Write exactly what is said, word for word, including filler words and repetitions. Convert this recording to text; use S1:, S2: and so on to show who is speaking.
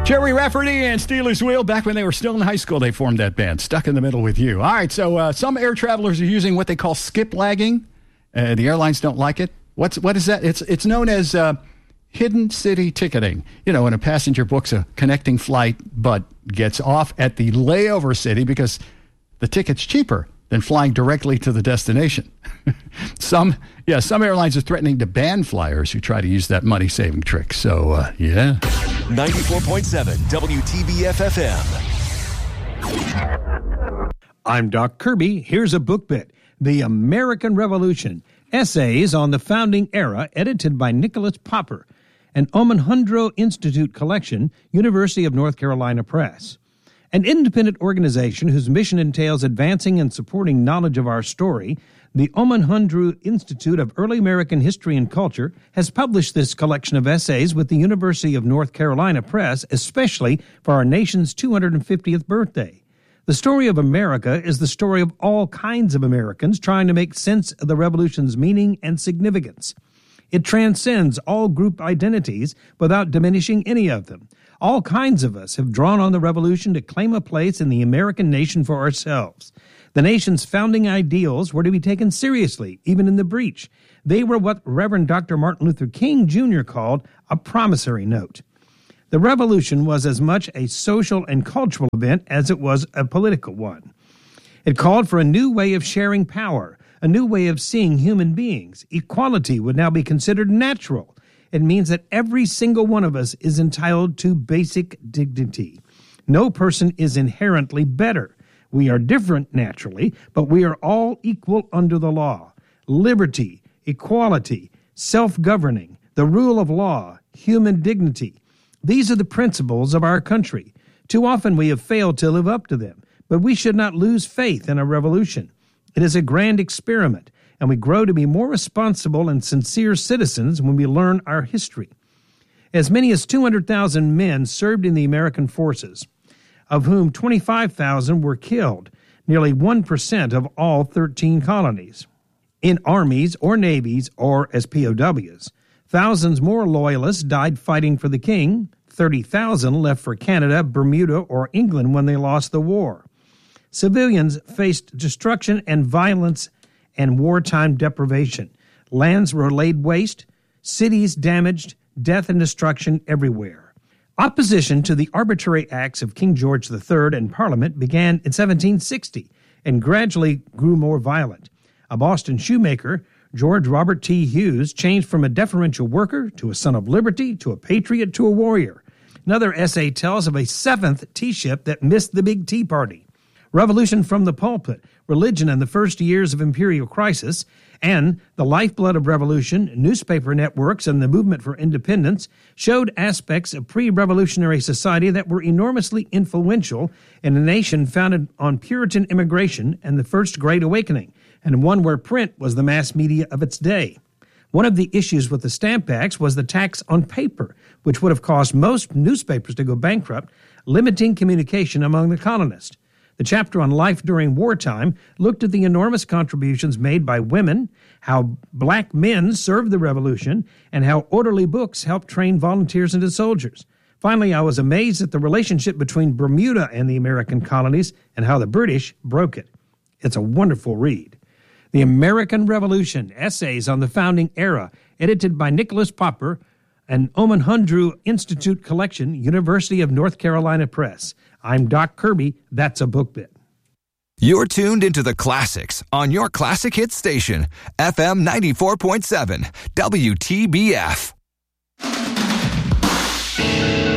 S1: Jerry Rafferty and Steelers Wheel, back when they were still in high school, they formed that band, Stuck in the Middle with You. All right, so uh, some air travelers are using what they call skip lagging. Uh, the airlines don't like it. What's What is that? It's, it's known as uh, hidden city ticketing. You know, when a passenger books a connecting flight but gets off at the layover city because the ticket's cheaper than flying directly to the destination. some, yeah, some airlines are threatening to ban flyers who try to use that money-saving trick. So, uh, yeah.
S2: ninety-four point seven W T B F F M.
S3: I'm Doc Kirby. Here's a book bit. The American Revolution. Essays on the Founding Era, edited by Nicholas Popper. An Omohundro Institute collection, University of North Carolina Press. An independent organization whose mission entails advancing and supporting knowledge of our story, the Omohundro Institute of Early American History and Culture has published this collection of essays with the University of North Carolina Press, especially for our nation's two hundred fiftieth birthday. The story of America is the story of all kinds of Americans trying to make sense of the Revolution's meaning and significance. It transcends all group identities without diminishing any of them. All kinds of us have drawn on the Revolution to claim a place in the American nation for ourselves. The nation's founding ideals were to be taken seriously, even in the breach. They were what Reverend Doctor Martin Luther King Junior called a promissory note. The Revolution was as much a social and cultural event as it was a political one. It called for a new way of sharing power, a new way of seeing human beings. Equality would now be considered natural. It means that every single one of us is entitled to basic dignity. No person is inherently better. We are different naturally, but we are all equal under the law. Liberty, equality, self-governing, the rule of law, human dignity. These are the principles of our country. Too often we have failed to live up to them, but we should not lose faith in a revolution. It is a grand experiment, and we grow to be more responsible and sincere citizens when we learn our history. As many as two hundred thousand men served in the American forces, of whom twenty-five thousand were killed, nearly one percent of all thirteen colonies. In armies or navies or as P O Ws, thousands more loyalists died fighting for the king, thirty thousand left for Canada, Bermuda, or England when they lost the war. Civilians faced destruction and violence and wartime deprivation. Lands were laid waste, cities damaged, death and destruction everywhere. Opposition to the arbitrary acts of King George the Third and Parliament began in seventeen sixty and gradually grew more violent. A Boston shoemaker, George Robert T. Hughes, changed from a deferential worker to a son of liberty to a patriot to a warrior. Another essay tells of a seventh tea ship that missed the big tea party. Revolution from the Pulpit, Religion in the First Years of Imperial Crisis, and The Lifeblood of Revolution, Newspaper Networks, and the Movement for Independence showed aspects of pre-revolutionary society that were enormously influential in a nation founded on Puritan immigration and the First Great Awakening, and one where print was the mass media of its day. One of the issues with the Stamp Acts was the tax on paper, which would have caused most newspapers to go bankrupt, limiting communication among the colonists. The chapter on life during wartime looked at the enormous contributions made by women, how black men served the revolution, and how orderly books helped train volunteers into soldiers. Finally, I was amazed at the relationship between Bermuda and the American colonies and how the British broke it. It's a wonderful read. The American Revolution, Essays on the Founding Era, edited by Nicholas Popper, an Omohundro Institute collection, University of North Carolina Press. I'm Doc Kirby. That's a book bit.
S2: You're tuned into the classics on your classic hit station, F M ninety-four point seven, W T B F.